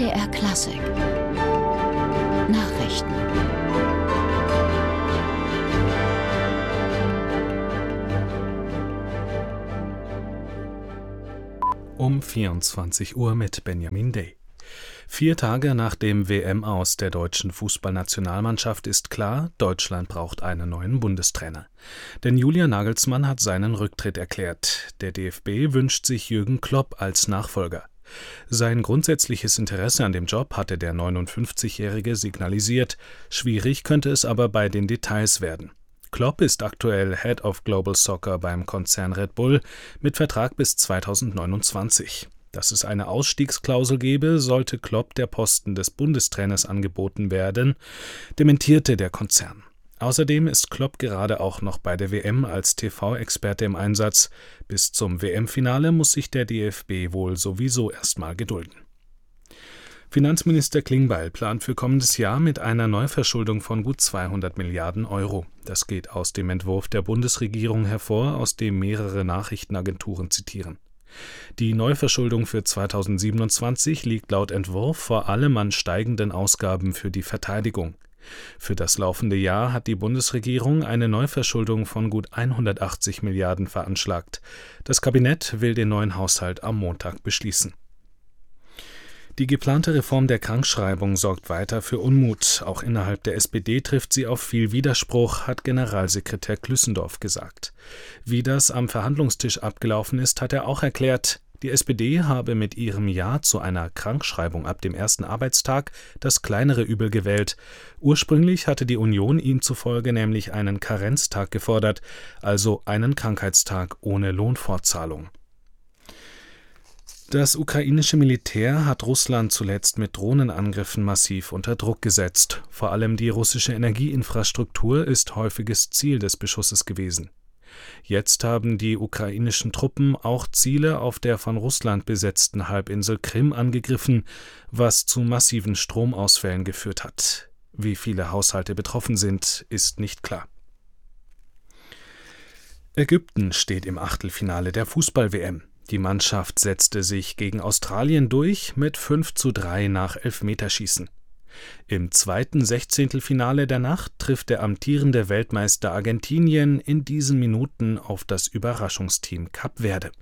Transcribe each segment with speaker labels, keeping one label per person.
Speaker 1: MDR Klassik Nachrichten.
Speaker 2: Um 24 Uhr mit Benjamin Day. 4 Tage nach dem WM-Aus der deutschen Fußballnationalmannschaft ist klar, Deutschland braucht einen neuen Bundestrainer. Denn Julian Nagelsmann hat seinen Rücktritt erklärt. Der DFB wünscht sich Jürgen Klopp als Nachfolger. Sein grundsätzliches Interesse an dem Job hatte der 59-Jährige signalisiert. Schwierig könnte es aber bei den Details werden. Klopp ist aktuell Head of Global Soccer beim Konzern Red Bull mit Vertrag bis 2029. Dass es eine Ausstiegsklausel gebe, sollte Klopp der Posten des Bundestrainers angeboten werden, dementierte der Konzern. Außerdem ist Klopp gerade auch noch bei der WM als TV-Experte im Einsatz. Bis zum WM-Finale muss sich der DFB wohl sowieso erstmal gedulden. Finanzminister Klingbeil plant für kommendes Jahr mit einer Neuverschuldung von gut 200 Milliarden Euro. Das geht aus dem Entwurf der Bundesregierung hervor, aus dem mehrere Nachrichtenagenturen zitieren. Die Neuverschuldung für 2027 liegt laut Entwurf vor allem an steigenden Ausgaben für die Verteidigung. Für das laufende Jahr hat die Bundesregierung eine Neuverschuldung von gut 180 Milliarden veranschlagt. Das Kabinett will den neuen Haushalt am Montag beschließen. Die geplante Reform der Krankschreibung sorgt weiter für Unmut. Auch innerhalb der SPD trifft sie auf viel Widerspruch, hat Generalsekretär Klüssendorf gesagt. Wie das am Verhandlungstisch abgelaufen ist, hat er auch erklärt. Die SPD habe mit ihrem Ja zu einer Krankschreibung ab dem ersten Arbeitstag das kleinere Übel gewählt. Ursprünglich hatte die Union ihm zufolge nämlich einen Karenztag gefordert, also einen Krankheitstag ohne Lohnfortzahlung. Das ukrainische Militär hat Russland zuletzt mit Drohnenangriffen massiv unter Druck gesetzt. Vor allem die russische Energieinfrastruktur ist häufiges Ziel des Beschusses gewesen. Jetzt haben die ukrainischen Truppen auch Ziele auf der von Russland besetzten Halbinsel Krim angegriffen, was zu massiven Stromausfällen geführt hat. Wie viele Haushalte betroffen sind, ist nicht klar. Ägypten steht im Achtelfinale der Fußball-WM. Die Mannschaft setzte sich gegen Australien durch mit 5:3 nach Elfmeterschießen. Im zweiten Sechzehntelfinale der Nacht trifft der amtierende Weltmeister Argentinien in diesen Minuten auf das Überraschungsteam Kap Verde.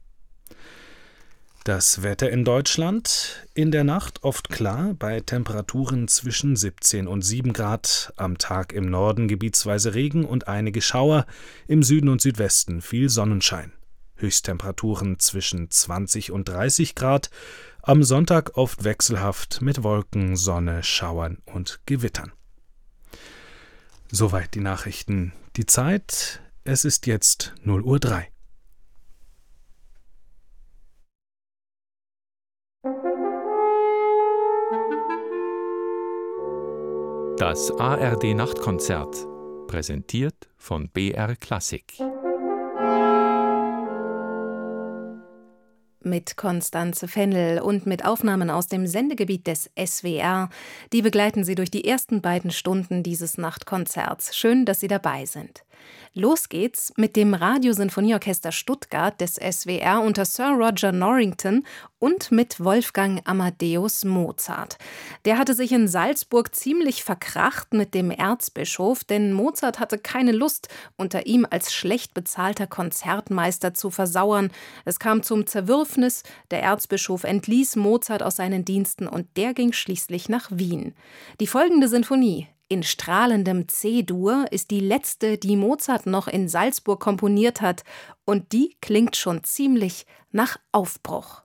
Speaker 2: Das Wetter in Deutschland: in der Nacht oft klar, bei Temperaturen zwischen 17 und 7 Grad. Am Tag im Norden gebietsweise Regen und einige Schauer, im Süden und Südwesten viel Sonnenschein. Höchsttemperaturen zwischen 20 und 30 Grad, am Sonntag oft wechselhaft mit Wolken, Sonne, Schauern und Gewittern. Soweit die Nachrichten. Die Zeit: es ist jetzt 0:03 Uhr.
Speaker 3: Das ARD-Nachtkonzert, präsentiert von BR Klassik.
Speaker 4: Mit Constanze Fennel und mit Aufnahmen aus dem Sendegebiet des SWR. Die begleiten Sie durch die ersten beiden Stunden dieses Nachtkonzerts. Schön, dass Sie dabei sind. Los geht's mit dem Radiosinfonieorchester Stuttgart des SWR unter Sir Roger Norrington und mit Wolfgang Amadeus Mozart. Der hatte sich in Salzburg ziemlich verkracht mit dem Erzbischof, denn Mozart hatte keine Lust, unter ihm als schlecht bezahlter Konzertmeister zu versauern. Es kam zum Zerwürfnis, der Erzbischof entließ Mozart aus seinen Diensten und der ging schließlich nach Wien. Die folgende Sinfonie in strahlendem C-Dur ist die letzte, die Mozart noch in Salzburg komponiert hat, und die klingt schon ziemlich nach Aufbruch.